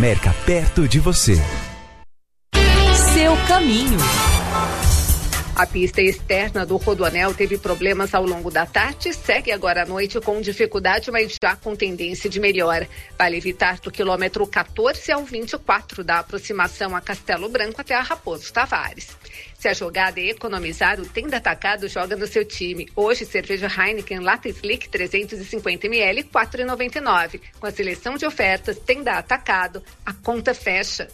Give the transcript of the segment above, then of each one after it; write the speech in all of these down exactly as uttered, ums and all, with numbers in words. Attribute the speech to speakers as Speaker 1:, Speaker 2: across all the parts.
Speaker 1: América perto de você.
Speaker 2: Seu caminho.
Speaker 3: A pista externa do Rodoanel teve problemas ao longo da tarde, segue agora à noite com dificuldade, mas já com tendência de melhora. Vale evitar do quilômetro quatorze ao vinte e quatro da aproximação a Castelo Branco até a Raposo Tavares. Se a jogada é economizar, o Tenda Atacado joga no seu time. Hoje, cerveja Heineken Lata Slick trezentos e cinquenta mililitros, quatro reais e noventa e nove centavos. Com a seleção de ofertas Tenda Atacado, a conta fecha.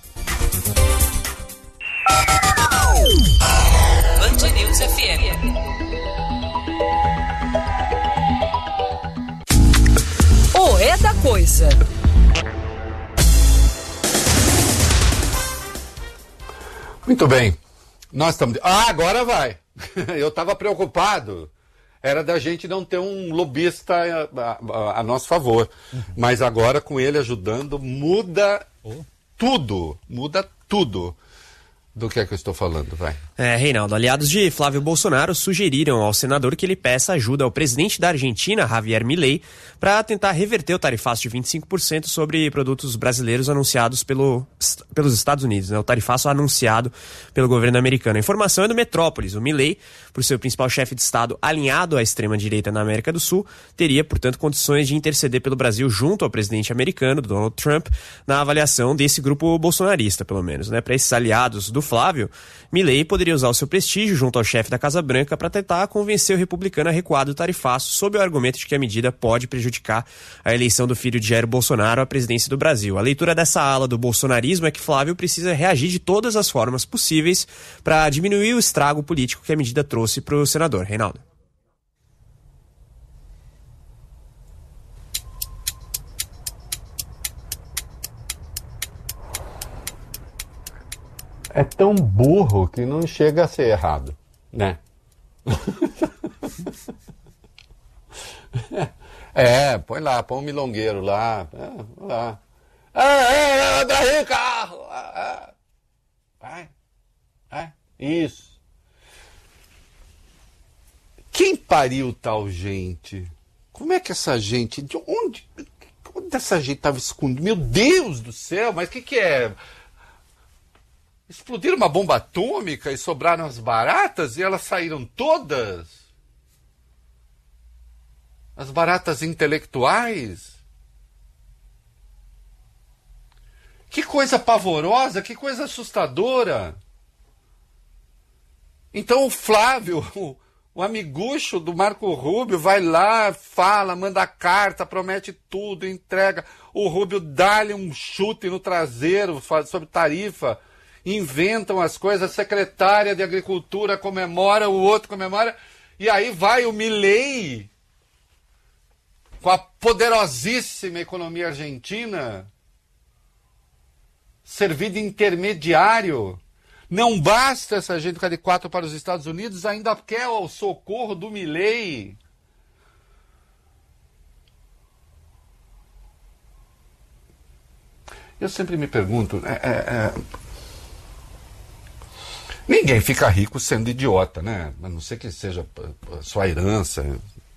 Speaker 2: Band News F M. O é da coisa.
Speaker 4: Muito bem. Nós estamos... Ah, agora vai. Eu estava preocupado. Era da gente não ter um lobista a, a, a nosso favor. Uhum. Mas agora, com ele ajudando, muda oh. tudo. Muda tudo. Do que é que eu estou falando, vai.
Speaker 5: É, Reinaldo, aliados de Flávio Bolsonaro sugeriram ao senador que ele peça ajuda ao presidente da Argentina, Javier Milei, para tentar reverter o tarifaço de vinte e cinco por cento sobre produtos brasileiros anunciados pelo, pelos Estados Unidos, né? O tarifaço anunciado pelo governo americano. A informação é do Metrópolis. O Milei, por ser o principal chefe de Estado alinhado à extrema-direita na América do Sul, teria, portanto, condições de interceder pelo Brasil junto ao presidente americano, Donald Trump, na avaliação desse grupo bolsonarista, pelo menos, né? Para esses aliados do Flávio, Milei poderia usar o seu prestígio junto ao chefe da Casa Branca para tentar convencer o republicano a recuar do tarifaço sob o argumento de que a medida pode prejudicar a eleição do filho de Jair Bolsonaro à presidência do Brasil. A leitura dessa ala do bolsonarismo é que Flávio precisa reagir de todas as formas possíveis para diminuir o estrago político que a medida trouxe para o senador. Reinaldo.
Speaker 4: É tão burro que não chega a ser errado, né? É, põe lá, põe um milongueiro lá. É, lá. É, é, daí, carro! É, vai, vai, isso. Quem pariu tal gente? Como é que essa gente, de onde, onde essa gente estava escondida? Meu Deus do céu, mas o que que é? Explodiram uma bomba atômica e sobraram as baratas e elas saíram todas? As baratas intelectuais? Que coisa pavorosa, que coisa assustadora. Então o Flávio, o, o amigucho do Marco Rubio, vai lá, fala, manda carta, promete tudo, entrega. O Rubio dá-lhe um chute no traseiro sobre tarifa. Inventam as coisas, a secretária de Agricultura comemora, o outro comemora, e aí vai o Milei, com a poderosíssima economia argentina, servir de intermediário. Não basta essa gente ficar de quatro para os Estados Unidos, ainda quer o socorro do Milei. Eu sempre me pergunto... É, é, é... Ninguém fica rico sendo idiota, né? A não ser que seja sua herança.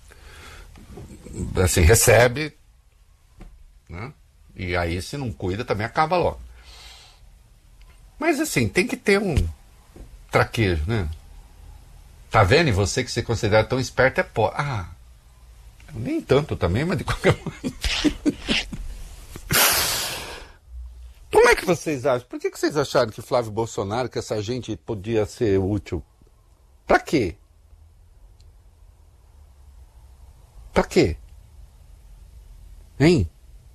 Speaker 4: Assim, recebe, né? E aí, se não cuida, também acaba logo. Mas, assim, tem que ter um traquejo, né? Tá vendo? E você que se considera tão esperto é pobre. Ah, nem tanto também, mas de qualquer maneira. Como é que vocês acham? Por que, que vocês acharam que Flávio Bolsonaro, que essa gente podia ser útil? Pra quê? Pra quê? Hein?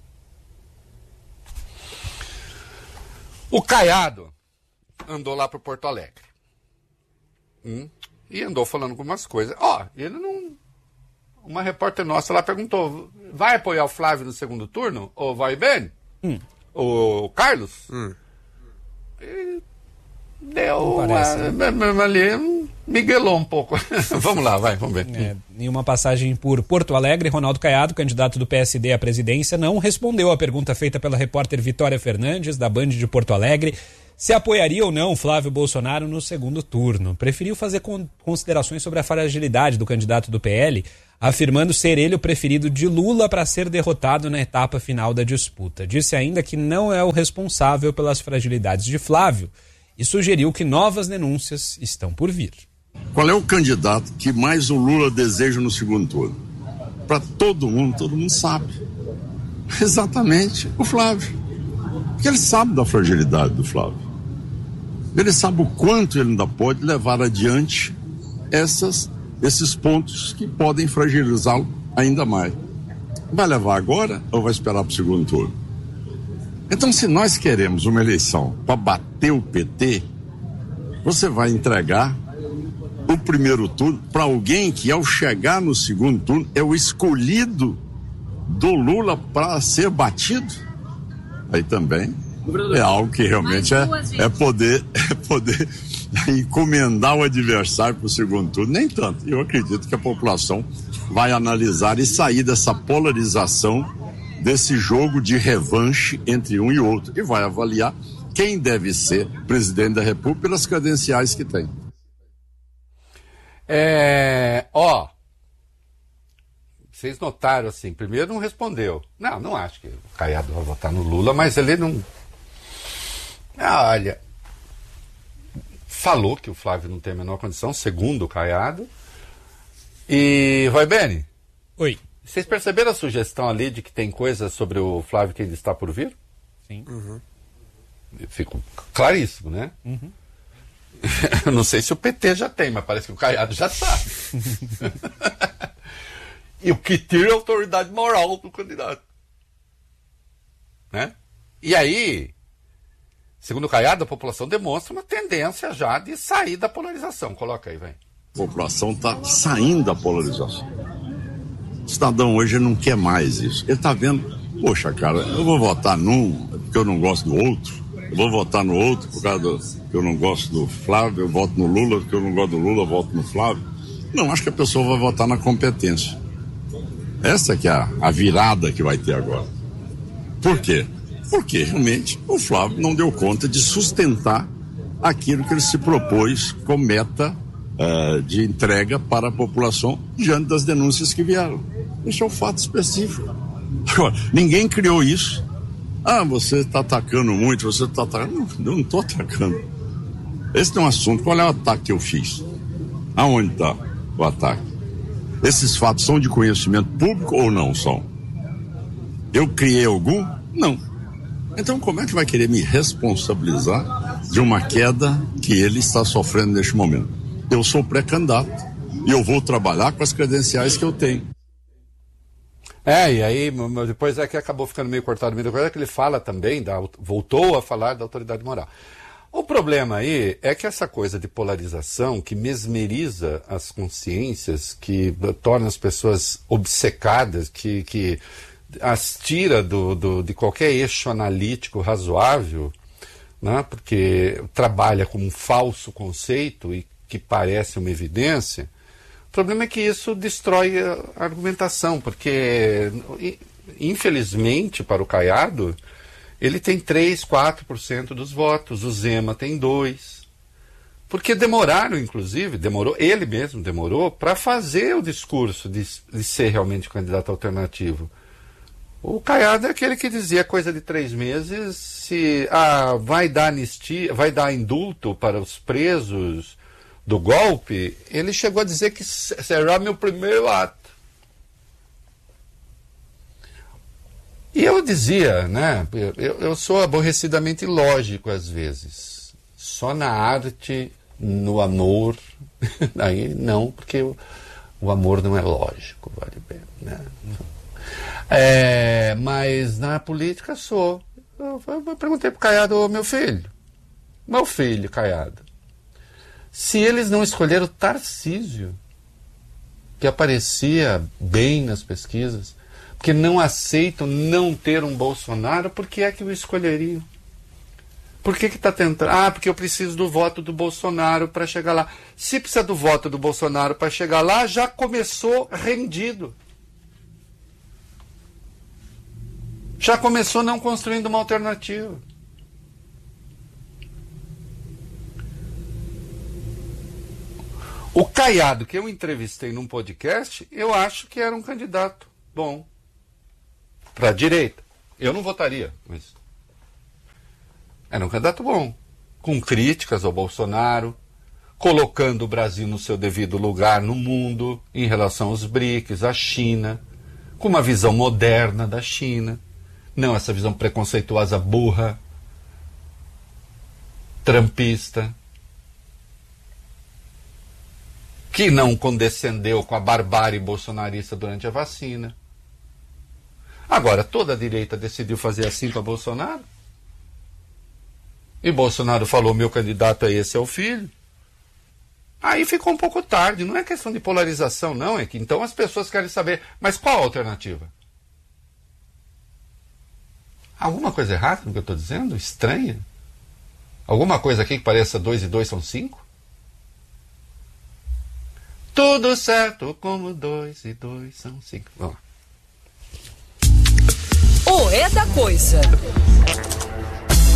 Speaker 4: O Caiado andou lá pro Porto Alegre. Hum? E andou falando algumas coisas. Ó, ele não... Uma repórter nossa lá perguntou, vai apoiar o Flávio no segundo turno? Ou vai bem? Hum. O Carlos, hum. deu uma, ali, miguelou um pouco. Vamos lá, vai, vamos ver.
Speaker 6: É, em uma passagem por Porto Alegre, Ronaldo Caiado, candidato do P S D à presidência, não respondeu à pergunta feita pela repórter Vitória Fernandes, da Band de Porto Alegre, se apoiaria ou não Flávio Bolsonaro no segundo turno. Preferiu fazer con- considerações sobre a fragilidade do candidato do P L, afirmando ser ele o preferido de Lula para ser derrotado na etapa final da disputa. Disse ainda que não é o responsável pelas fragilidades de Flávio e sugeriu que novas denúncias estão por vir.
Speaker 1: Qual é o candidato que mais o Lula deseja no segundo turno? Para todo mundo, todo mundo sabe. Exatamente, o Flávio. Porque ele sabe da fragilidade do Flávio. Ele sabe o quanto ele ainda pode levar adiante essas, esses pontos que podem fragilizá-lo ainda mais. Vai levar agora ou vai esperar para o segundo turno? Então, se nós queremos uma eleição para bater o P T, você vai entregar o primeiro turno para alguém que, ao chegar no segundo turno, é o escolhido do Lula para ser batido? Aí também é algo que realmente é, é poder, é poder encomendar o adversário para o segundo turno. Nem tanto. Eu acredito que a população vai analisar e sair dessa polarização, desse jogo de revanche entre um e outro, e vai avaliar quem deve ser presidente da República pelas credenciais que tem.
Speaker 4: É, ó, vocês notaram assim, primeiro não respondeu. Não, não acho que o Caiado vai votar no Lula, mas ele não... Ah, olha, falou que o Flávio não tem a menor condição, segundo o Caiado. E, Roy Beni?
Speaker 6: Oi.
Speaker 4: Vocês perceberam a sugestão ali de que tem coisa sobre o Flávio que ainda está por vir?
Speaker 6: Sim.
Speaker 4: Uhum. Ficou claríssimo, né?
Speaker 6: Uhum.
Speaker 4: Eu não sei se o P T já tem, mas parece que o Caiado já sabe. E o que tira é a autoridade moral do candidato. Né? E aí, segundo o Caiado, a população demonstra uma tendência já de sair da polarização. Coloca aí, vem.
Speaker 1: A população está saindo da polarização. O cidadão hoje não quer mais isso. Ele está vendo, poxa, cara, eu vou votar num porque eu não gosto do outro. Eu vou votar no outro por causa do, que eu não gosto do Flávio. Eu voto no Lula porque eu não gosto do Lula, eu voto no Flávio. Não, acho que a pessoa vai votar na competência. Essa que é a, a virada que vai ter agora. Por quê? Porque realmente o Flávio não deu conta de sustentar aquilo que ele se propôs como meta uh, de entrega para a população diante das denúncias que vieram. Esse é um fato específico. Agora, ninguém criou isso. Ah, você está atacando muito, você está atacando. Não, eu não estou atacando. Esse não é um assunto. Qual é o ataque que eu fiz? Aonde está o ataque? Esses fatos são de conhecimento público ou não são? Eu criei algum? Não. Então como é que vai querer me responsabilizar de uma queda que ele está sofrendo neste momento? Eu sou pré-candidato e eu vou trabalhar com as credenciais que eu tenho.
Speaker 4: É, e aí depois é que acabou ficando meio cortado no meio da coisa, que ele fala também, da, voltou a falar da autoridade moral. O problema aí é que essa coisa de polarização que mesmeriza as consciências, que torna as pessoas obcecadas, que, que as tira do, do, de qualquer eixo analítico razoável, né, porque trabalha com um falso conceito e que parece uma evidência. O problema é que isso destrói a argumentação, porque, infelizmente, para o Caiado, ele tem três, quatro por cento dos votos, o Zema tem dois por cento. Porque demoraram, inclusive, demorou, ele mesmo demorou, para fazer o discurso de, de ser realmente candidato alternativo. O Caiado é aquele que dizia coisa de três meses, se ah, vai dar anistia, vai dar indulto para os presos do golpe, ele chegou a dizer que será meu primeiro ato. E eu dizia, né, eu, eu sou aborrecidamente lógico às vezes. Só na arte, no amor, aí não, porque o, o amor não é lógico, vale bem, né? É, mas na política sou. Eu, eu perguntei pro Caiado, ô, meu filho, meu filho, Caiado, se eles não escolheram o Tarcísio, que aparecia bem nas pesquisas, porque não aceitam não ter um Bolsonaro, por que é que o escolheriam? Por que que está tentando? Ah, porque eu preciso do voto do Bolsonaro para chegar lá. Se precisa do voto do Bolsonaro para chegar lá, já começou rendido. Já começou não construindo uma alternativa. O Caiado, que eu entrevistei num podcast, eu acho que era um candidato bom para a direita. Eu não votaria, mas era um candidato bom, com críticas ao Bolsonaro, colocando o Brasil no seu devido lugar no mundo, em relação aos BRICS, à China, com uma visão moderna da China, não essa visão preconceituosa, burra, trampista, que não condescendeu com a barbárie bolsonarista durante a vacina. Agora, toda a direita decidiu fazer assim para Bolsonaro? E Bolsonaro falou, meu candidato é esse, é o filho. Aí ficou um pouco tarde, não é questão de polarização, não, é que então as pessoas querem saber, mas qual a alternativa? Alguma coisa errada no que eu estou dizendo? Estranha? Alguma coisa aqui que pareça dois e dois são cinco? Tudo certo como dois e dois são cinco. Vamos lá.
Speaker 2: O É da Coisa.